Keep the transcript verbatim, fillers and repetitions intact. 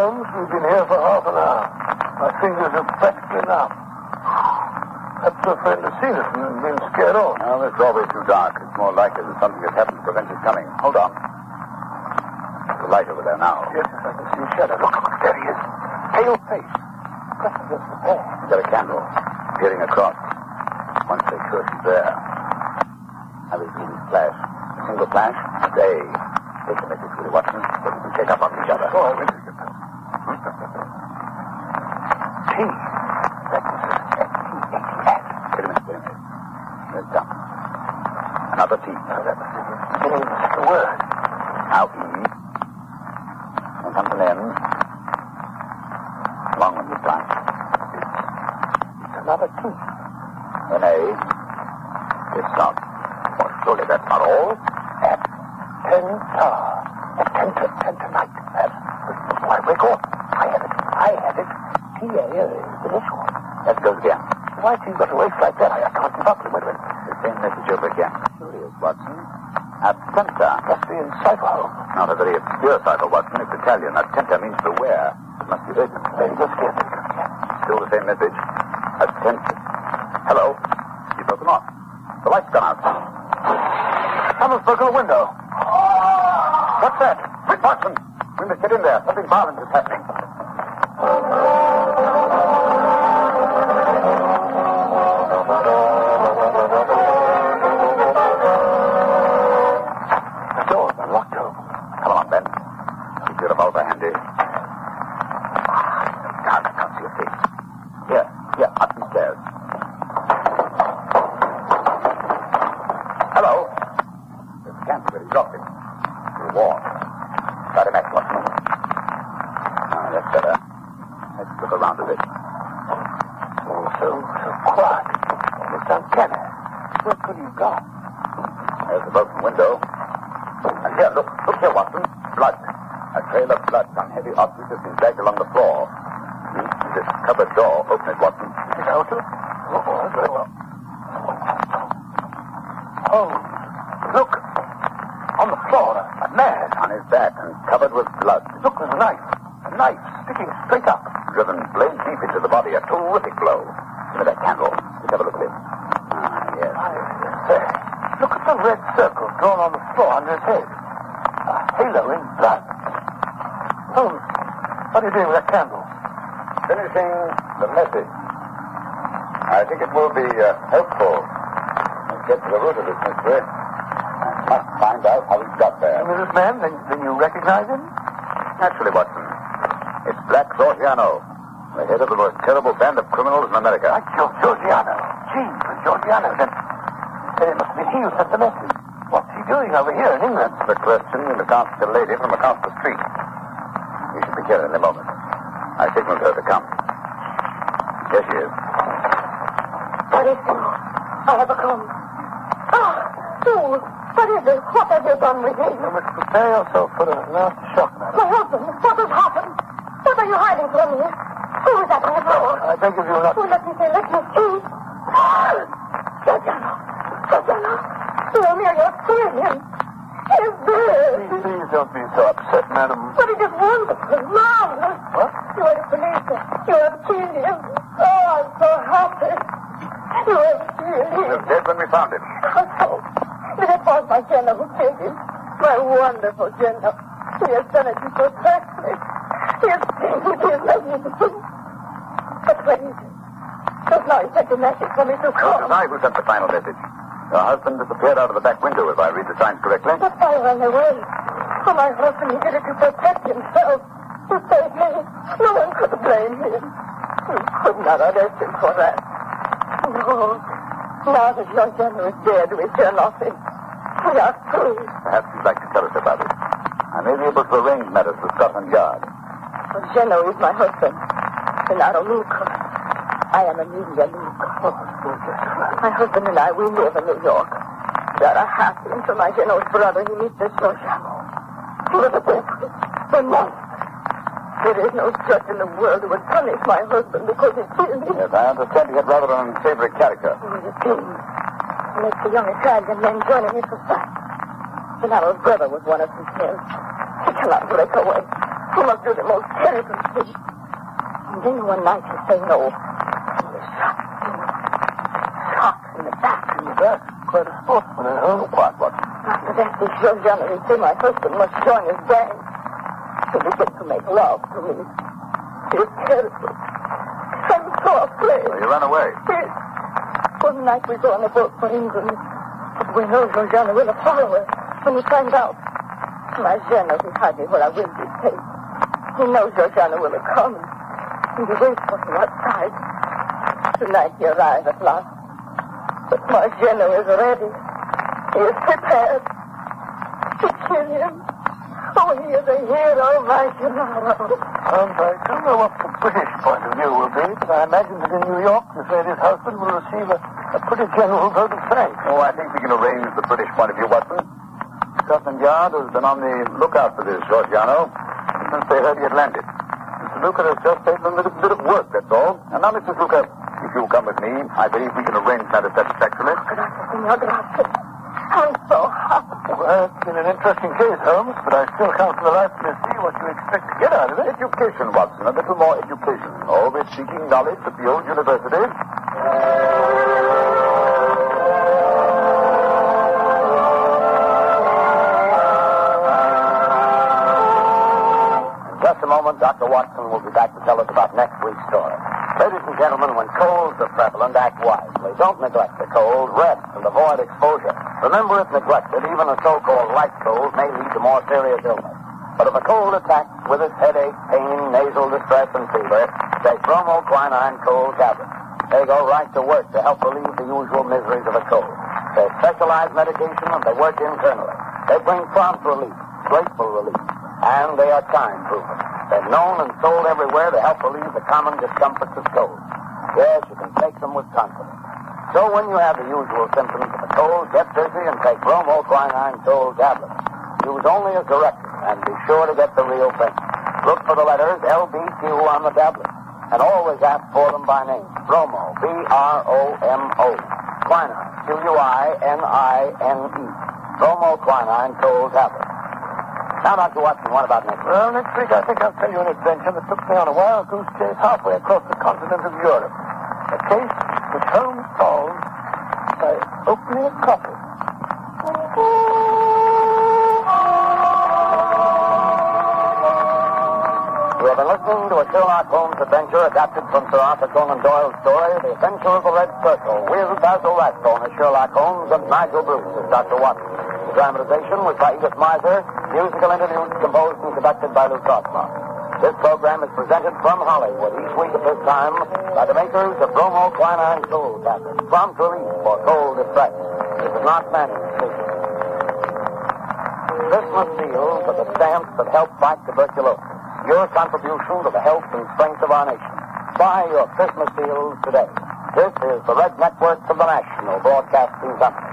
Holmes, we've been here for half an hour. My fingers are practically numb. Perhaps your friend has seen us and been scared off. Well, it's always too dark. It's more likely that something has happened to prevent his coming. Hold on. There's a light over there now. Yes, yes, I can see a shadow. Look, look, there he is. Pale face. Perhaps that's the pair. He's got a candle peering across. Once they're sure she's there. I will see this flash. A single flash. Stay. Take the message with you, Watson, so we can check up on each other. Oh, I will. T. That is Wait a minute, wait a minute. There's down. Another T. Uh, that must be the beginning of the second word. Now E. And comes an N. Long one this time. It's another T. An A. It's not. Well, surely that's not all. At ten tower. At ten to ten tonight. That's the my record. I have it. I have it. T A is the initial. That goes again. Why do you got away like that? I, I can't keep up with it. Wait a minute. The same message over again. Curious, Watson. Attenta. Must be in cipher home. Not a very obscure cipher, Watson. It's Italian. Attenta means beware. It must be written. Maybe just get it. Still the same message. Attenta. Hello. You've broken off. The light's gone out. Someone's broken a window. What's that? Quick, Watson. We must get in there. Something violent is happening. The door's unlocked, Holmes. Come on, Ben. Keep your revolver handy. Dark, I can't see your face. Here, here, up these stairs. Hello. There's a candle where he dropped it. You're warm. Got him, Watson. Ah, that's better. Let's look around a bit. Oh, so, so quiet. Almost uncanny. Where could he have gone? There's the broken window. And here, look. Look here, Watson. Blood. A trail of blood on heavy objects has been dragged along the floor. You see this cupboard door. Open it, Watson. Is it open? Oh, oh, very well. Oh, look. On the floor, a man. On his back and covered with blood. Look, there's a knife. A knife sticking straight up. Driven blade deep into the body. A terrific blow. Give me that candle. Let's have a look at him. Ah, yes. I say, look at the red circle drawn on the floor under his head. A halo in blood. Holmes, what are you doing with that candle? Finishing the message. I think it will be uh, helpful to get to the root of this mystery. I must find out how he got there. You mean this man? Then, then you recognize him? Naturally, Watson. It's Black Georgiano, the head of the most terrible band of criminals in America. Like Gio- Georgiano. Gee, for Georgiano. Then, then it must be he who sent the message. What's he doing over here in England? The question you must ask the lady from across the street. We should be here in a moment. I signaled her to come. Here she is. Carissimo, I have a come. Ah, fool! What is it? What have you done with him? You must prepare yourself for a nasty shock, madam. My husband, what has happened? What are you hiding from me? Who is that on the floor? I beg of you not... Oh, let me say, let me see. Georgiano, Georgiano, Romeo, you're seeing him. He's dead. Please, please don't be so upset, madam. But it is wonderful, marvelous. What? You are a policeman. You have killed him. Oh, I'm so happy. You have killed He him. was dead when we found him. How so? But it was my Jenna who killed him. My wonderful Jenna. He has done it to protect me. He has taken his magnificent. But where is he? Just now he sent a message for me to It call. was I who sent the final message. Your husband disappeared out of the back window, if I read the signs correctly. But I ran away. For my husband, he did it to protect himself. To save me. No one could blame him. We could not arrest him for that. No. Now that your Jenna is dead, we fear nothing. We are free. Perhaps you'd like to tell us about it. I may be able to arrange matters with Scotland Yard. But Jenna is my husband. Gennaro Luca. I am Amelia Luca. Oh, My husband and I, we live in New York. We are happy until my Geno's brother, he meets this Georgiano. He was a devil, a monster. There is no judge in the world who would punish my husband because he killed me. Yes, I understand he had rather an unsavory character. He was a king. He makes the young Italian men join in his society. Gennaro's brother was one of his men. He cannot break away. You must do the most terrible thing. And then one night you say no. And you're shot. Shot in the back. In the back? Quite a sportsman, eh? Oh, quite what? After that, this Georgiana will say my husband must join his gang. He begins to make love to me. It's terrible. I'm so afraid. So you run away? Yes. One night we go on a boat for England. But we know Georgiana will follow us when we find out. My general is hiding where I will be safe. He knows Georgiana will come. And he waits for him outside. Tonight he arrives at last. But my general is ready. He is prepared to kill him. Oh, he is a hero, my general. Um, I don't know what the British point of view will be, but I imagine that in New York, this lady's husband will receive a, a pretty general vote of thanks. Oh, I think we can arrange the British point of view, Watson. Scotland Yard has been on the lookout for this Georgiano since they heard he had landed. Mister Luca has just taken a little bit of work, that's all. And now, Mister Luca, if you'll come with me, I believe we can arrange matters satisfactorily. Gracias, senor, gracias. I'm so happy. Well, it's been an interesting case, Holmes, but I still can't for the life of me see what you expect to get out of it. Education, Watson, a little more education. Always seeking knowledge at the old university. In just a moment, Doctor Watson will be back to tell us about next week's story. Ladies and gentlemen, when colds are prevalent, act wisely. Don't neglect the cold. Rest and avoid exposure. Remember, if neglected, even a so-called light cold may lead to more serious illness. But if a cold attacks with its headache, pain, nasal distress, and fever, take bromoquinine cold tablets. They go right to work to help relieve the usual miseries of a cold. They're specialized medication and they work internally. They bring prompt relief, grateful relief, and they are time-proven. They're known and sold everywhere to help relieve the common discomforts of colds. Yes, you can take them with confidence. So when you have the usual symptoms of a cold, get busy and take bromoquinine cold tablets. Use only as directed, and be sure to get the real thing. Look for the letters L B Q on the tablet, and always ask for them by name. Bromo, B R O M O. Quinine, Q U I N I N E. Bromoquinine cold tablets. Now, Doctor Watson, what about next week? Well, next week I think I'll tell you an adventure that took me on a wild goose chase halfway across the continent of Europe. A case which Holmes solved by opening a coffin. You have been listening to a Sherlock Holmes adventure adapted from Sir Arthur Conan Doyle's story, The Adventure of the Red Circle, with Basil Rathbone as Sherlock Holmes and Nigel Bruce as Doctor Watson. The dramatization was by Edith Miser, musical interviews composed and conducted by Lou Cosma. This program is presented from Hollywood each week at this time by the makers of bromoquinine cold tablets, prompt relief for cold distress. This is not Manning speaking. Christmas seals are the stamps that help fight tuberculosis. Your contribution to the health and strength of our nation. Buy your Christmas seals today. This is the Red Network of the National Broadcasting Company.